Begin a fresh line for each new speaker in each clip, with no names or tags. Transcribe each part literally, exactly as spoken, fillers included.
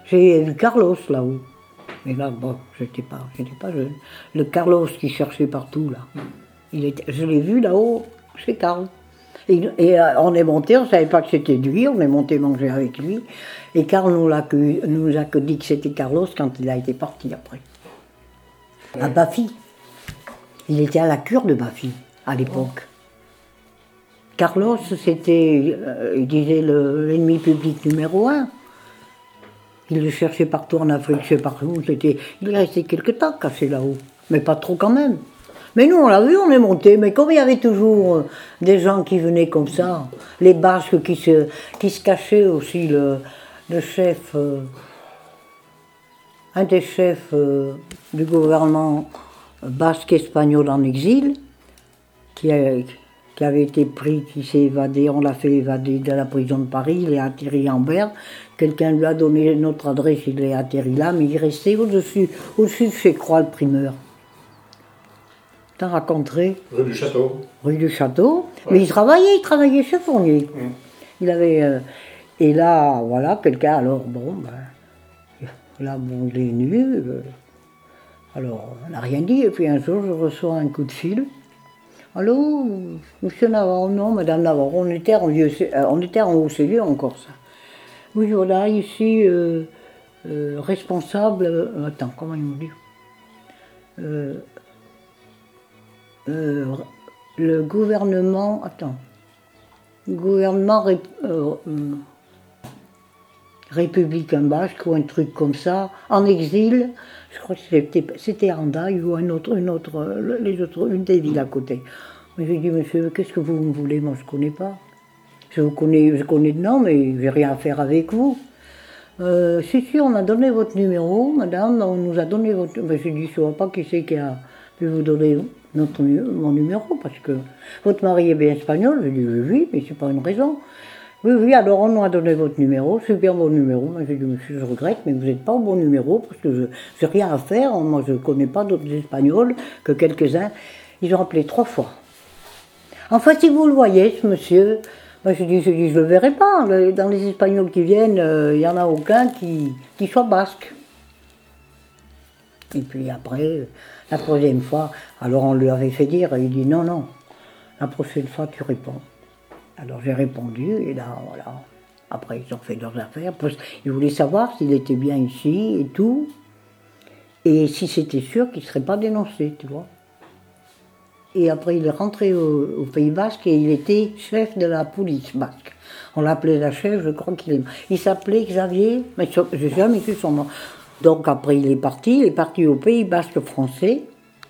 J'ai vu Carlos là-haut. Mais là, bon, j'étais pas, j'étais pas jeune. Le Carlos qui cherchait partout, là. Il était, je l'ai vu là-haut, chez Carl. Et, et euh, on est monté, on ne savait pas que c'était lui, on est monté manger avec lui. Et Carl nous, l'a que, nous a que dit que c'était Carlos quand il a été parti après. Ouais. À Bafi. Il était à la cure de Bafi, à l'époque. Oh. Carlos, c'était, euh, il disait, le, l'ennemi public numéro un. Il le cherchait partout en Afrique, je sais partout. C'était, il est resté quelque temps caché là-haut, mais pas trop quand même. Mais nous, on l'a vu, on est monté. Mais comme il y avait toujours euh, des gens qui venaient comme ça, les Basques qui se, qui se cachaient aussi, le, le chef, euh, un des chefs euh, du gouvernement basque espagnol en exil, qui, a, qui avait été pris, qui s'est évadé, on l'a fait évader de la prison de Paris, il est atterri en Berne. Quelqu'un lui a donné notre adresse, il est atterri là, mais il restait au-dessus, au-dessus de chez Croix, le primeur. T'as raconté.
Rue du Château.
Rue du Château.
Ouais.
Mais il travaillait, il travaillait chez Fournier. Mmh. Il avait. Euh, et là, voilà, quelqu'un, alors, bon, ben. Là, bon, il est nu. Euh, alors, on n'a rien dit. Et puis un jour, je reçois un coup de fil. Allô, monsieur Navarro? Non, madame Navarro, on était en vieux, euh, on était en Haut-Célieu encore, ça. Oui, voilà, ici, euh, euh, responsable. Euh, attends, comment ils m'ont dit euh, Euh, le gouvernement, attends, gouvernement ré, euh, euh, républicain basque ou un truc comme ça, en exil, je crois que c'était, c'était Andaille ou un autre, une autre, les autres, une des villes à côté. Mais j'ai dit, monsieur, qu'est-ce que vous me voulez? Moi, je ne connais pas. Je vous connais, je connais de nom, mais j'ai rien à faire avec vous. Euh, si, si, on a donné votre numéro, madame, on nous a donné votre... Ben, j'ai dit, je ne vois pas qui c'est qui a pu vous donner notre, mon numéro, parce que votre mari est bien espagnol. J'ai dit, oui, oui, mais c'est pas une raison. Oui, oui, alors on nous a donné votre numéro, c'est bien mon numéro. Moi, j'ai dit, monsieur, je regrette, mais vous n'êtes pas au bon numéro, parce que je n'ai rien à faire. Moi, je ne connais pas d'autres Espagnols que quelques-uns. Ils ont appelé trois fois. Enfin, si vous le voyez, ce monsieur... Moi, je dis, je dis, je le verrai pas. Dans les Espagnols qui viennent, il euh, n'y en a aucun qui, qui soit basque. Et puis après, la troisième fois, alors on lui avait fait dire, il dit non, non, la prochaine fois tu réponds. Alors j'ai répondu, et là, voilà. Après, ils ont fait leurs affaires. Ils voulaient savoir s'il était bien ici et tout. Et si c'était sûr qu'il ne serait pas dénoncé, tu vois. Et après, il est rentré au, au Pays Basque et il était chef de la police basque. On l'appelait la chef, je crois qu'il est... Il s'appelait Xavier, mais je n'ai jamais su son nom. Donc après, il est parti, il est parti au Pays Basque français.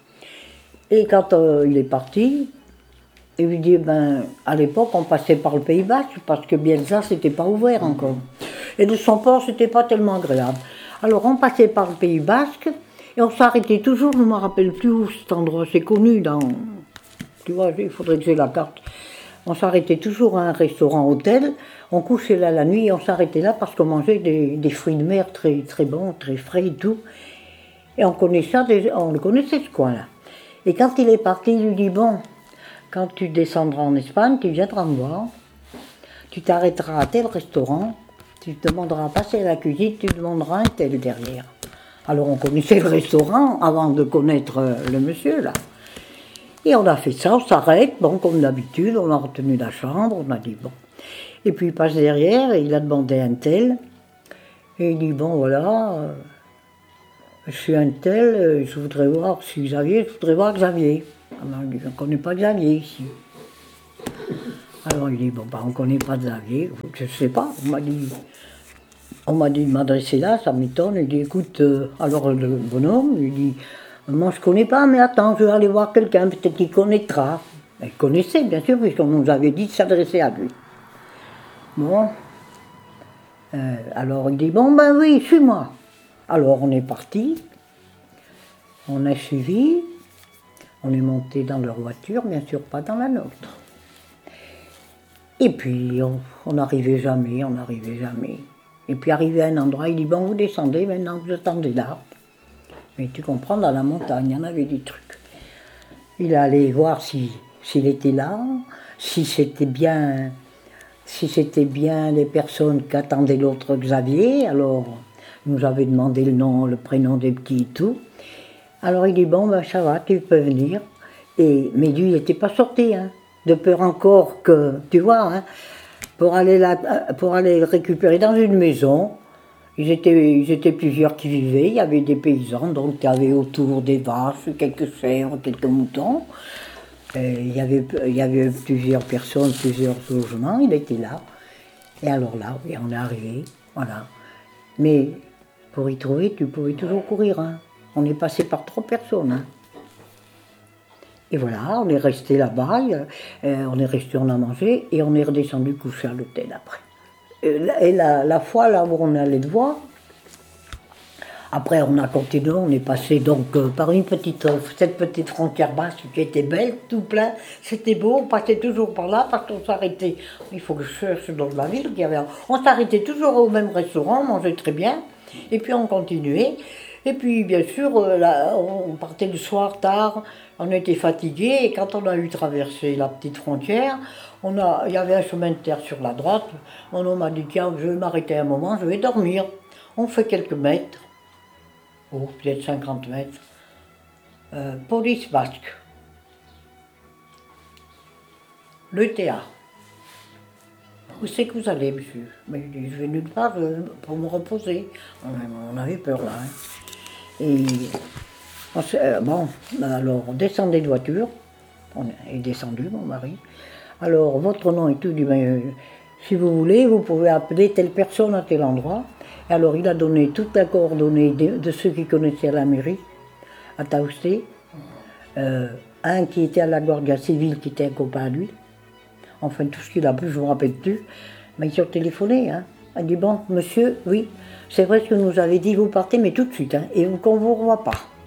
Et quand euh, il est parti, il lui dit, ben, à l'époque, on passait par le Pays Basque parce que Bielsa, c'était pas ouvert encore. Et de son port, c'était pas tellement agréable. Alors on passait par le Pays Basque. Et on s'arrêtait toujours, je ne me rappelle plus où cet endroit, c'est connu dans... Tu vois, il faudrait que j'ai la carte. On s'arrêtait toujours à un restaurant-hôtel, on couchait là la nuit et on s'arrêtait là parce qu'on mangeait des, des fruits de mer très, très bons, très frais et tout. Et on connaissait, on le connaissait ce coin-là. Et quand il est parti, il lui dit, bon, quand tu descendras en Espagne, tu viendras me voir, tu t'arrêteras à tel restaurant, tu te demanderas à passer à la cuisine, tu demanderas un tel derrière. Alors on connaissait le restaurant avant de connaître le monsieur là. Et on a fait ça, on s'arrête, bon comme d'habitude, on a retenu la chambre, on a dit bon. Et puis il passe derrière et il a demandé un tel. Et il dit bon voilà, euh, je suis un tel, je voudrais voir si Xavier, je voudrais voir Xavier. Alors il dit on ne connaît pas Xavier ici. Alors il dit bon bah on ne connaît pas Xavier, je ne sais pas, on m'a dit... On m'a dit de m'adresser là, ça m'étonne. Il dit, écoute, euh, alors le bonhomme, il dit, moi je connais pas, mais attends, je vais aller voir quelqu'un, peut-être qu'il connaîtra. Il connaissait, bien sûr, puisqu'on nous avait dit de s'adresser à lui. Bon. Euh, alors il dit, bon ben oui, suis-moi. Alors on est parti, on a suivi, on est monté dans leur voiture, bien sûr pas dans la nôtre. Et puis on n'arrivait jamais, on n'arrivait jamais. Et puis arrivé à un endroit, il dit, bon, vous descendez, maintenant vous attendez là. Mais tu comprends, dans la montagne, il y en avait des trucs. Il allait voir si, s'il était là, si c'était bien, si c'était bien les personnes qu'attendait l'autre Xavier. Alors, Il nous avait demandé le nom, le prénom des petits et tout. Alors il dit, bon, ben ça va, tu peux venir. Et, mais lui, il n'était pas sorti, hein, de peur encore que, tu vois, hein, pour, aller là, pour aller le récupérer dans une maison. Ils étaient, ils étaient plusieurs qui vivaient, il y avait des paysans, donc il y avait autour des vaches, quelques chèvres, quelques moutons. Et il, y avait, il y avait plusieurs personnes, plusieurs logements, il était là. Et alors là, oui, on est arrivé, voilà. Mais pour y trouver, tu pouvais toujours courir, hein. On est passé par trois personnes, hein. Et voilà, on est resté là-bas, euh, on est resté, on a mangé, et on est redescendu coucher à l'hôtel après. Et la, la fois là où on allait te voir, après on a continué, on est passé donc euh, par une petite, euh, cette petite frontière basse qui était belle, tout plein, c'était beau, on passait toujours par là parce qu'on s'arrêtait, il faut que je cherche dans la ville, qu'il y avait, on s'arrêtait toujours au même restaurant, on mangeait très bien, et puis on continuait, et puis bien sûr, euh, là, on partait le soir tard, on était fatigués, et quand on a eu traversé la petite frontière, on a, il y avait un chemin de terre sur la droite. Mon homme m'a dit, tiens, je vais m'arrêter un moment, je vais dormir. On fait quelques mètres, oh, peut-être cinquante mètres. Euh, police basque. Le théâtre. Où c'est que vous allez, monsieur? Mais je dis, je vais nulle part euh, pour me reposer. On, on avait peur là. Hein. Et on, euh, bon, alors on descendait de voiture. On est descendu, mon mari. Alors, votre nom et tout, dit, ben, euh, si vous voulez, vous pouvez appeler telle personne à tel endroit. Et alors, il a donné toutes les coordonnées de, de ceux qui connaissaient la mairie, à Taousté. Euh, un qui était à la Guardia Civile, qui était un copain à lui. Enfin, tout ce qu'il a pu, je ne me rappelle plus. Mais ils ont téléphoné. Hein. Il a dit, bon, monsieur, oui, c'est vrai ce que nous avez dit, vous partez, mais tout de suite, hein, et qu'on ne vous revoit pas.